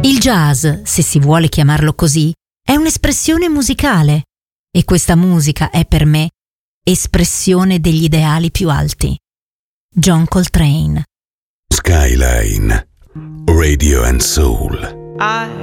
Il jazz, se si vuole chiamarlo così, è un'espressione musicale e questa musica è per me espressione degli ideali più alti. John Coltrane. Skyline, Radio and Soul.